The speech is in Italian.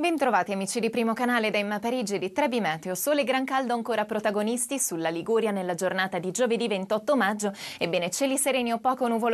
Bentrovati amici di Primo Canale da Emma Parigi di Trebi Meteo. Sole e gran caldo ancora protagonisti sulla Liguria nella giornata di giovedì 28 maggio. Ebbene, cieli sereni o poco nuvolosi